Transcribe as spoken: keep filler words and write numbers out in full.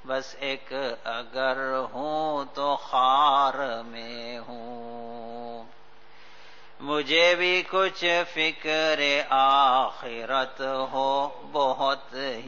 बस एक अगर हूँ तो खार में हूँ। मुझे भी कुछ फिक्र आखिरत हो बहुत